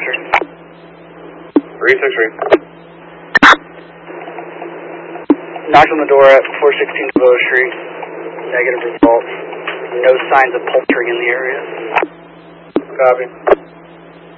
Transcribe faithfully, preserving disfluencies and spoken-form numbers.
Roger. three six three. Knocked on the door at four sixteen Devoe Street. Negative results. No signs of poultry in the area. Copy.